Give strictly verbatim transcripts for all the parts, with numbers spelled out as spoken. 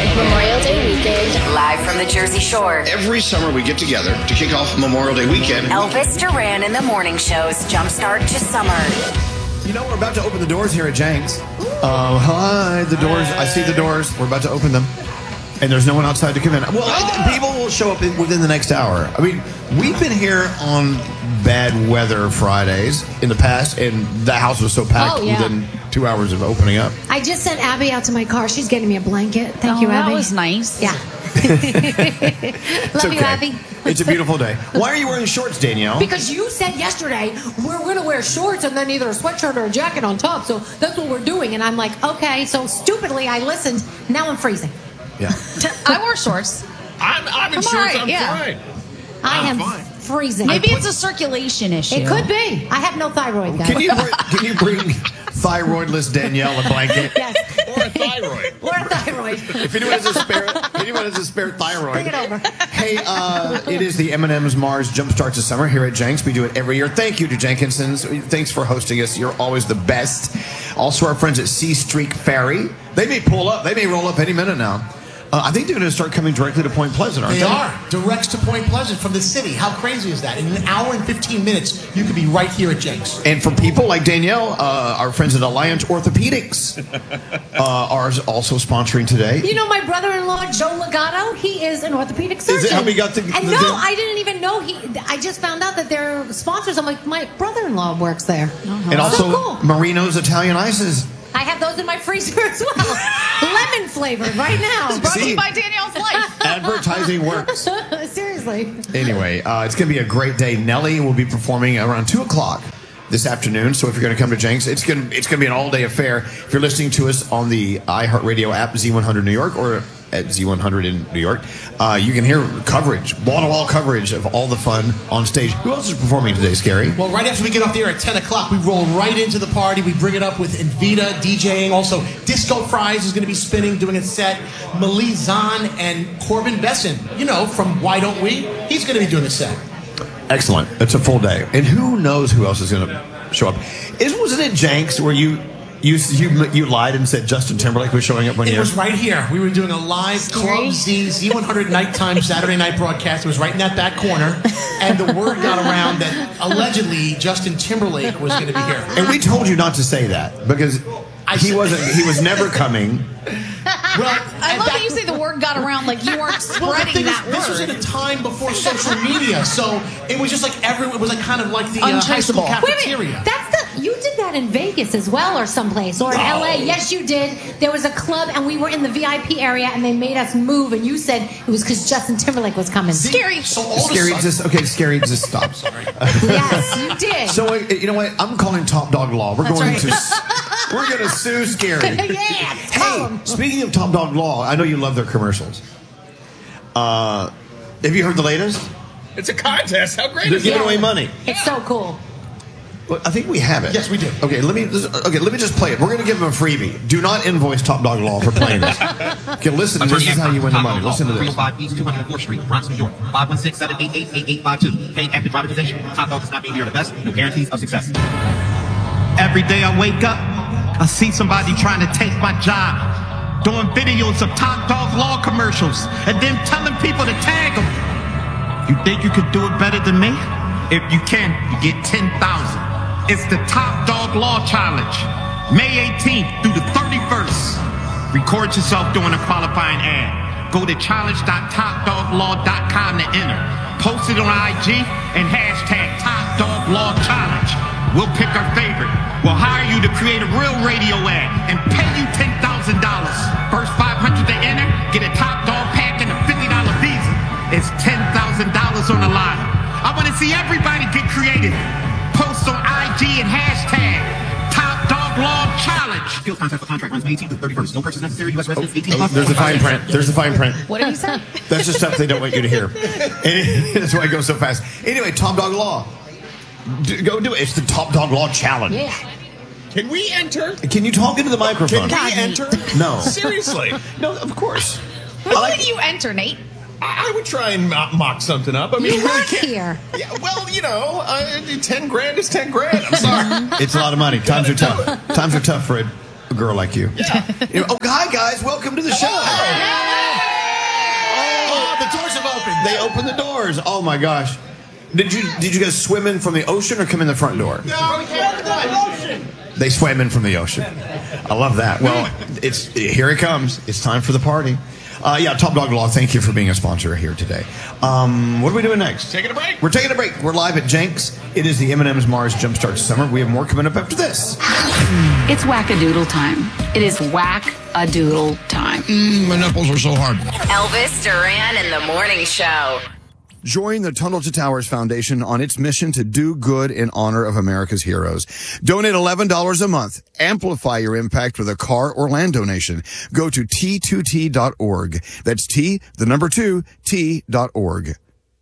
Memorial Day weekend. Live from the Jersey Shore. Every summer we get together to kick off Memorial Day weekend. Elvis Duran and the Morning Show's Jumpstart to Summer. You know, we're about to open the doors here at Jenks. Oh, hi, the doors. I see the doors. We're about to open them. And there's no one outside to come in. Well, I, people will show up in, within the next hour. I mean, we've been here on bad weather Fridays in the past, and the house was so packed Oh, yeah. within two hours of opening up. I just sent Abby out to my car. She's getting me a blanket. Thank Oh, you, Abby. that was nice. Yeah. It's Love you, okay. Abby. It's a beautiful day. Why are you wearing shorts, Danielle? Because you said yesterday we're going to wear shorts and then either a sweatshirt or a jacket on top. So that's what we're doing. And I'm like, okay. So stupidly, I listened. Now I'm freezing. Yeah. I wore shorts. I'm, I'm in I'm shorts. alright, I'm yeah. fine. I I'm am fine. freezing. Maybe it's a circulation issue. It could be. I have no thyroid, guys. Can you bring, can you bring thyroidless Danielle a blanket? Yes. Or a thyroid. Or a thyroid. If anyone has a spare, anyone has a spare thyroid, Bring it over. Hey, uh, it is the M and M's Mars Jumpstart to Summer here at Jenks. We do it every year. Thank you to Jenkinsons. Thanks for hosting us. You're always the best. Also, our friends at Sea Streak Ferry. They may pull up. They may roll up any minute now. Uh, I think they're going to start coming directly to Point Pleasant, aren't They they? are. Directs to Point Pleasant from the city. How crazy is that? In an hour and fifteen minutes, you could be right here at Jenks. And for people like Danielle, uh, our friends at Alliance Orthopedics uh, are also sponsoring today. You know, my brother-in-law, Joe Legato, he is an orthopedic surgeon. it how we got the- And the- no, the- I didn't even know he. I just found out that they're sponsors. I'm like, my brother-in-law works there. And also, So cool. Marino's Italian Ices. I have those in my freezer as well. Lemon flavored right now. Brought to See? you by Danielle's Life. Advertising works. Seriously. Anyway, uh, it's going to be a great day. Nelly will be performing around two o'clock this afternoon. So if you're going to come to Jenks, it's going to, it's going to be an all-day affair. If you're listening to us on the iHeartRadio app, Z one hundred New York, or at Z one hundred in New York, uh, you can hear coverage, wall-to-wall coverage of all the fun on stage. Who else is performing today, Scary? Well, right after we get off the air at ten o'clock, we roll right into the party. We bring it up with Invita DJing. Also, Disco Fries is going to be spinning, doing a set. Malie Zahn and Corbin Besson, you know, from Why Don't We? He's going to be doing a set. Excellent. It's a full day. And who knows who else is going to show up. Is, wasn't it Jenks where you... You, you you lied and said Justin Timberlake was showing up when It you... was right here. We were doing a live Club Z, Z one hundred nighttime Saturday night broadcast. It was right in that back corner. And the word got around that allegedly Justin Timberlake was going to be here. And we told you not to say that because I he said- wasn't. He was never coming. Well, I and love back- that you say the word got around like you weren't Well, the spreading thing that is, this was word. at a time before social media, so it was just like everyone. It was like kind of like the uh, high school Untraceable. Wait a cafeteria. minute. That's the. You did that in Vegas as well, or someplace, or in No. L A. Yes, you did. There was a club, and we were in the V I P area, and they made us move, and you said it was because Justin Timberlake was coming. Scary. So all of a Scary, sudden- just okay. Scary, just stop. Sorry. Yes, you did. So uh, you know what? I'm calling Top Dog Law. We're going right. to s- we're going to sue Scary. Yeah, tell Hey, him. speaking of Top Dog Law, I know you love their commercials. Uh, have you heard the latest? It's a contest. How great They're is giving it? away money. It's so cool. Well, I think we have it. Yes, we do. Okay, let me okay. Let me just play it. We're going to give them a freebie. Do not invoice Top Dog Law for playing this. Okay, listen. This is how you win the money. Listen to this. three oh five East two hundred fourth Street, Bronx, New York. five one six, seven eight eight, eight eight five two. Paid active privatization. Top Dog does not mean you're the best. No guarantees of success. Every day I wake up, I see somebody trying to take my job, doing videos of Top Dog Law commercials, and then telling people to tag them. You think you could do it better than me? If you can, you get ten thousand. It's the Top Dog Law Challenge, May eighteenth through the thirty-first. Record yourself doing a qualifying ad. Go to challenge dot top dog law dot com to enter. Post it on I G and hashtag Top Dog Law Challenge. We'll pick our favorite. We'll hire you to create a real radio ad and pay you ten thousand dollars. First five hundred to enter, get a Top Dog pack and a fifty dollar visa. It's ten thousand dollars on the line. I want to see everybody get creative. Post on I G and hashtag Top Dog Law Challenge. Field contract for contract runs May eighteenth through thirty-first. No purchase necessary. U S residents eighteen Oh, plus. there's the fine print. There's the fine print. What did he say? That's the stuff they don't want you to hear. And that's why it goes so fast. Anyway, Top Dog Law. D- go do it. It's the Top Dog Law Challenge. Yeah. Can we enter? Can you talk into the microphone? Can we enter? No. Seriously. No, of course. How did you enter, Nate? I I would try and mo- mock something up. I mean, You really work can't. here. Yeah, well, you know, uh, ten grand is ten grand. I'm sorry. It's a lot of money. Times are tough. Times are tough for a, a girl like you. Yeah. You know, oh, hi, guys. Welcome to the show. They open the doors. Oh my gosh. Did you did you guys swim in from the ocean or come in the front door? No, we came from the ocean. They swam in from the ocean. I love that. Well, it's here it comes. It's time for the party. Uh, yeah, Top Dog Law, thank you for being a sponsor here today. Um, what are we doing next? Taking a break. We're taking a break. We're live at Jenks. It is the M and M's Mars Jumpstart Summer. We have more coming up after this. It's whack-a-doodle time. It is whack-a-doodle time. Mm, my nipples are so hard. Elvis Duran in the Morning Show. Join the Tunnel to Towers Foundation on its mission to do good in honor of America's heroes. Donate eleven dollars a month. Amplify your impact with a car or land donation. Go to T two T dot org. That's T, the number two, T dot org.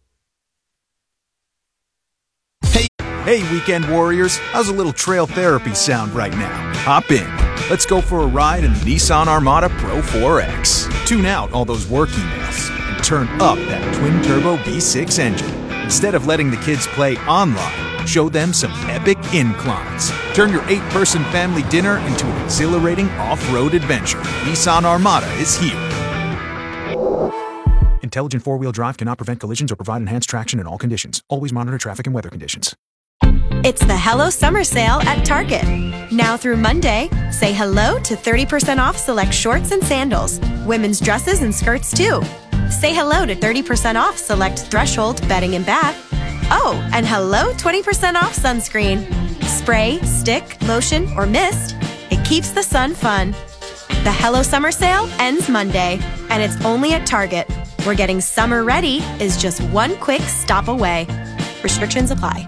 Hey, hey, weekend warriors. How's a little trail therapy sound right now? Hop in. Let's go for a ride in the Nissan Armada Pro four X. Tune out all those work emails. Turn up that twin-turbo V six engine. Instead of letting the kids play online, show them some epic inclines. Turn your eight-person family dinner into an exhilarating off-road adventure. Nissan Armada is here. Intelligent four-wheel drive cannot prevent collisions or provide enhanced traction in all conditions. Always monitor traffic and weather conditions. It's the Hello Summer Sale at Target. Now through Monday, say hello to thirty percent off select shorts and sandals. Women's dresses and skirts too. Say hello to thirty percent off select Threshold bedding and bath. Oh, and hello twenty percent off sunscreen. Spray, stick, lotion, or mist. It keeps the sun fun. The Hello Summer Sale ends Monday, and it's only at Target, where getting summer ready is just one quick stop away. Restrictions apply.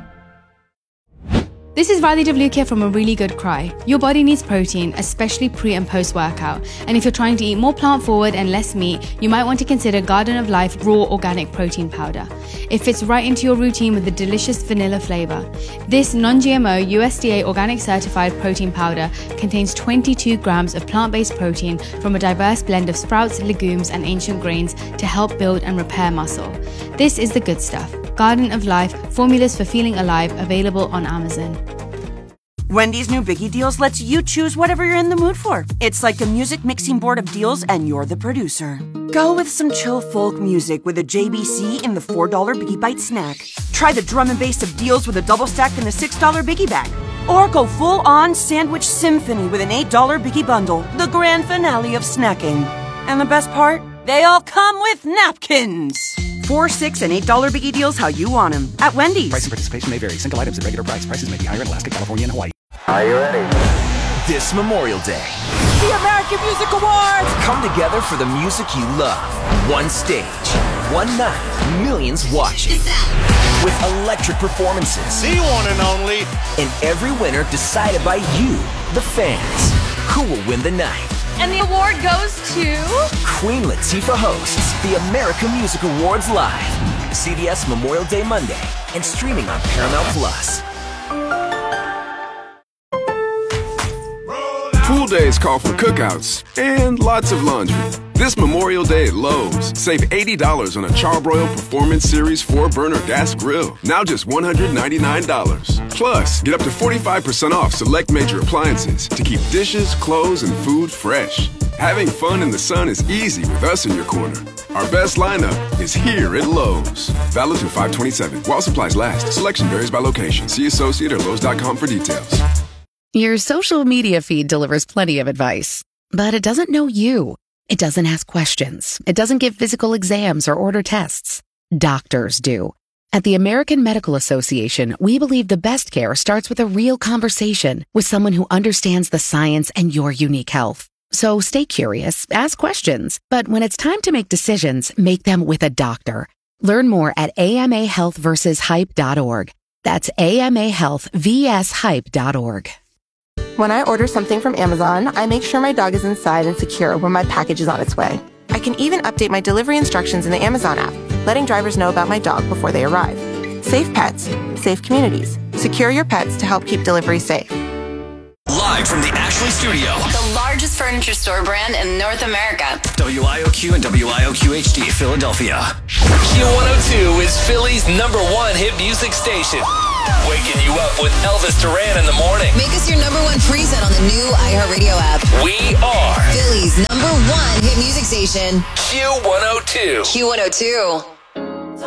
This is Riley Devlukia from A Really Good Cry. Your body needs protein, especially pre and post workout. And if you're trying to eat more plant forward and less meat, you might want to consider Garden of Life Raw Organic Protein Powder. It fits right into your routine with a delicious vanilla flavor. This non-G M O U S D A organic certified protein powder contains twenty-two grams of plant-based protein from a diverse blend of sprouts, legumes, and ancient grains to help build and repair muscle. This is the good stuff. Garden of Life, formulas for feeling alive, available on Amazon. Wendy's new Biggie Deals lets you choose whatever you're in the mood for. It's like a music mixing board of deals, and you're the producer. Go with some chill folk music with a J B C in the four dollar Biggie Bite snack. Try the drum and bass of deals with a double stack in the six dollar Biggie Bag. Or go full-on sandwich symphony with an eight dollar Biggie Bundle, the grand finale of snacking. And the best part? They all come with napkins. Four, six, and eight dollar Biggie Deals how you want them at Wendy's. Price and participation may vary. Single items at regular price. Prices may be higher in Alaska, California, and Hawaii. Are you ready? This Memorial Day, The American Music Awards! come together for the music you love. One stage, one night, millions watching. With electric performances. The one and only. And every winner decided by you, the fans. Who will win the night? And the award goes to... Queen Latifah hosts the American Music Awards live. C B S Memorial Day Monday and streaming on Paramount Plus. Pool days call for cookouts and lots of laundry. This Memorial Day at Lowe's, save eighty dollars on a Charbroil Performance Series four burner gas grill. Now just one hundred ninety-nine dollars. Plus, get up to forty-five percent off select major appliances to keep dishes, clothes, and food fresh. Having fun in the sun is easy with us in your corner. Our best lineup is here at Lowe's. Valid through five twenty-seven. While supplies last. Selection varies by location. See associate or Lowe's dot com for details. Your social media feed delivers plenty of advice, but it doesn't know you. It doesn't ask questions. It doesn't give physical exams or order tests. Doctors do. At the American Medical Association, we believe the best care starts with a real conversation with someone who understands the science and your unique health. So stay curious, ask questions, but when it's time to make decisions, make them with a doctor. Learn more at A M A health versus hype dot org. That's A M A health versus hype dot org. When I order something from Amazon, I make sure my dog is inside and secure when my package is on its way. I can even update my delivery instructions in the Amazon app, letting drivers know about my dog before they arrive. Safe pets, safe communities. Secure your pets to help keep delivery safe. Live from the Ashley Studio. The largest furniture store brand in North America. W I O Q and W I O Q H D, Philadelphia. Q one oh two is Philly's number one hit music station. Waking you up with Elvis Duran in the morning. Make us your number one preset on the new iHeartRadio app. We are Philly's number one hit music station. Q one oh two. Q one oh two.